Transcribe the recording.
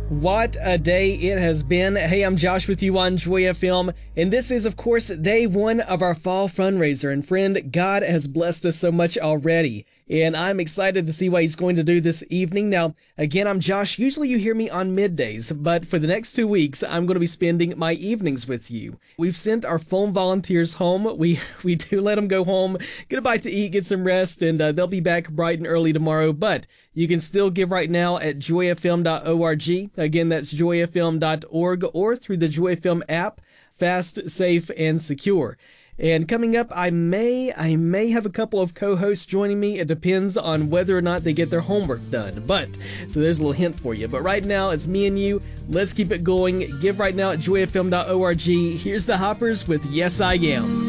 What a day it has been. Hey, I'm Josh with you on Joy FM, and this is, of course, day one of our fall fundraiser. And friend, God has blessed us so much already, and I'm excited to see what He's going to do this evening. Now, again, I'm Josh. Usually you hear me on middays, but for the next 2 weeks, I'm going to be spending my evenings with you. We've sent our phone volunteers home. We do let them go home, get a bite to eat, get some rest, and they'll be back bright and early tomorrow. But you can still give right now at joyfm.org. Again, that's joyfm.org or through the Joy FM app, fast, safe, and secure. And coming up, I may have a couple of co-hosts joining me. It depends on whether or not they get their homework done. So there's a little hint for you. But right now, it's me and you. Let's keep it going. Give right now at joyfm.org. Here's the Hoppers with Yes, I Am.